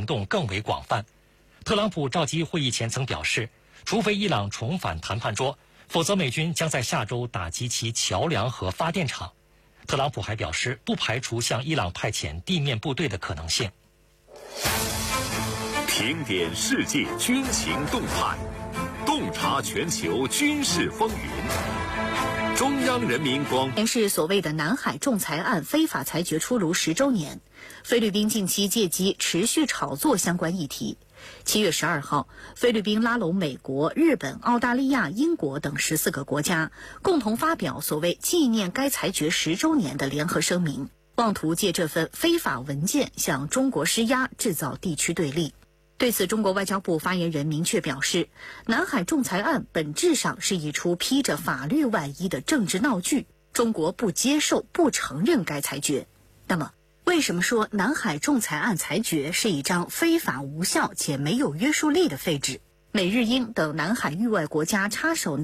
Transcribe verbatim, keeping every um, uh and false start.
动更为广泛。特朗普召集会议前曾表示，除非伊朗重返谈判桌，否则美军将在下周打击其桥梁和发电厂。特朗普还表示，不排除向伊朗派遣地面部队的可能性。 评点世界军情动态，洞察全球军事风云。中央人民广前是所谓的南海仲裁案非法裁决出炉十周年，菲律宾近期借机持续炒作相关议题。七月十二号，菲律宾拉拢美国、日本、澳大利亚、英国等十四个国家，共同发表所谓纪念该裁决十周年的联合声明，妄图借这份非法文件向中国施压，制造地区对立。对此，中国外交部发言人明确表示，南海仲裁案本质上是一出披着法律外衣的政治闹剧，中国不接受、不承认该裁决。那么，为什么说南海仲裁案裁决是一张非法无效且没有约束力的废纸？美日英等南海域外国家插手